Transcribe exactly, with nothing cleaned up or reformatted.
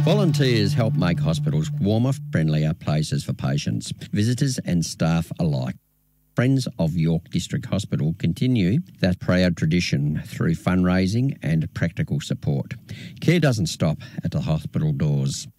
Volunteers help make hospitals warmer, friendlier places for patients, visitors and staff alike. Friends of York District Hospital continue that proud tradition through fundraising and practical support. Care doesn't stop at the hospital doors.